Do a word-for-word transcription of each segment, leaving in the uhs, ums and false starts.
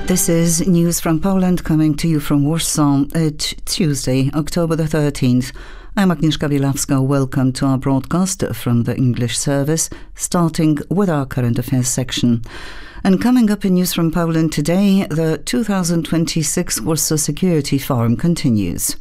This is News from Poland coming to you from Warsaw at Tuesday, October the thirteenth. I'm Agnieszka Bielawska. Welcome to our broadcast from the English service, starting with our current affairs section. And coming up in News from Poland today, the two thousand twenty-six Warsaw Security Forum continues.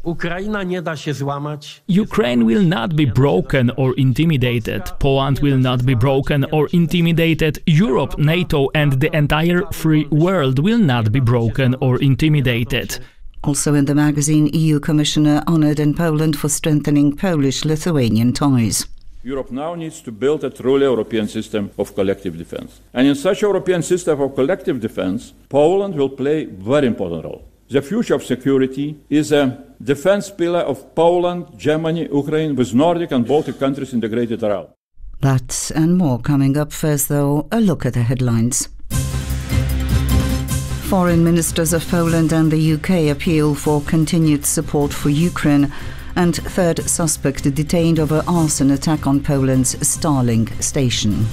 Ukraine will not be broken or intimidated. Poland will not be broken or intimidated. Europe, NATO and the entire free world will not be broken or intimidated. Also in the magazine, E U Commissioner honoured in Poland for strengthening Polish-Lithuanian ties. Europe now needs to build a truly European system of collective defense. And in such a European system of collective defense, Poland will play a very important role. The future of security is a defense pillar of Poland, Germany, Ukraine, with Nordic and Baltic countries integrated around. That and more coming up. First, though, a look at the headlines. Foreign ministers of Poland and the U K appeal for continued support for Ukraine. And third suspect detained over arson attack on Poland's Starlink station.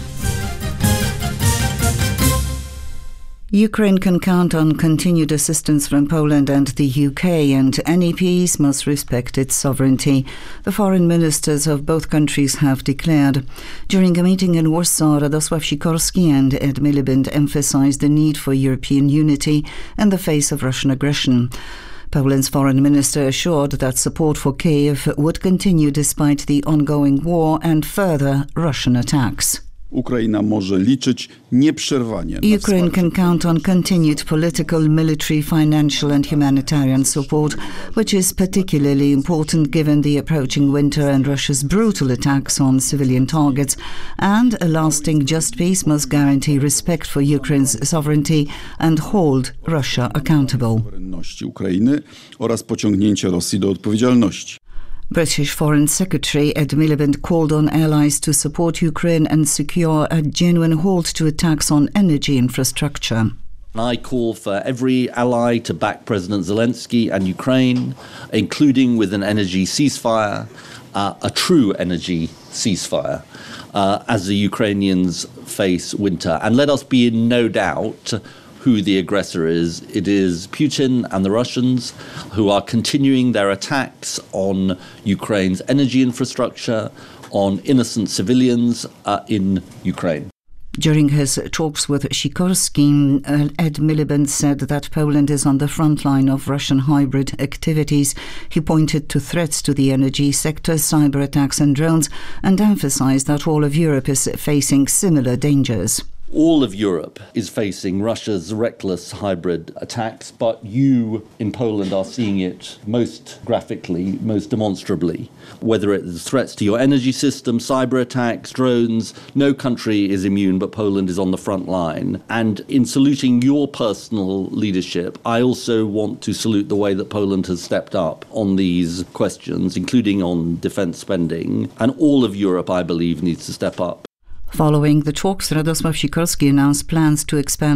Ukraine can count on continued assistance from Poland and the U K, and N E Ps must respect its sovereignty. The foreign ministers of both countries have declared. During a meeting in Warsaw, Radosław Sikorski and Ed Miliband emphasized the need for European unity in the face of Russian aggression. Poland's foreign minister assured that support for Kyiv would continue despite the ongoing war and further Russian attacks. Ukraine może liczyć nieprzerwanie. Ukraine can count on continued political, military, financial and humanitarian support, which is particularly important given the approaching winter and Russia's brutal attacks on civilian targets. And a lasting just peace must guarantee respect for Ukraine's sovereignty and hold Russia accountable. Ukrainy oraz pociągnięcie Rosji do odpowiedzialności. British Foreign Secretary Ed Miliband called on allies to support Ukraine and secure a genuine halt to attacks on energy infrastructure. I call for every ally to back President Zelensky and Ukraine, including with an energy ceasefire, uh, a true energy ceasefire, uh, as the Ukrainians face winter. And let us be in no doubt who the aggressor is. It is Putin and the Russians who are continuing their attacks on Ukraine's energy infrastructure, on innocent civilians uh, in Ukraine. During his talks with Sikorski, Ed Miliband said that Poland is on the front line of Russian hybrid activities. He pointed to threats to the energy sector, cyber attacks and drones, and emphasized that all of Europe is facing similar dangers. All of Europe is facing Russia's reckless hybrid attacks, but you in Poland are seeing it most graphically, most demonstrably. Whether it's threats to your energy system, cyber attacks, drones, no country is immune, but Poland is on the front line. And in saluting your personal leadership, I also want to salute the way that Poland has stepped up on these questions, including on defense spending. And all of Europe, I believe, needs to step up. Following the talks, Radosław Sikorski announced plans to expand